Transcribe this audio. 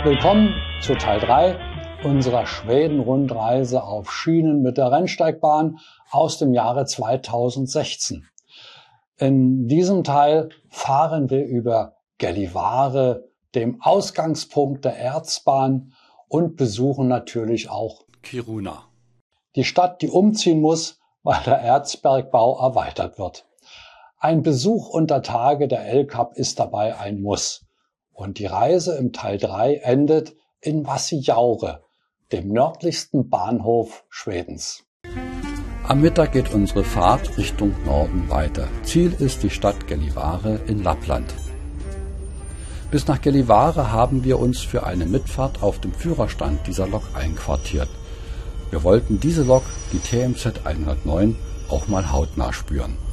Willkommen zu Teil 3 unserer Schweden-Rundreise auf Schienen mit der Rennsteigbahn aus dem Jahre 2016. In diesem Teil fahren wir über Gällivare, dem Ausgangspunkt der Erzbahn, und besuchen natürlich auch Kiruna. Die Stadt, die umziehen muss, weil der Erzbergbau erweitert wird. Ein Besuch unter Tage der El-Kap ist dabei ein Muss. Und die Reise im Teil 3 endet in Vassijaure, dem nördlichsten Bahnhof Schwedens. Am Mittag geht unsere Fahrt Richtung Norden weiter. Ziel ist die Stadt Gällivare in Lappland. Bis nach Gällivare haben wir uns für eine Mitfahrt auf dem Führerstand dieser Lok einquartiert. Wir wollten diese Lok, die TMZ 109, auch mal hautnah spüren.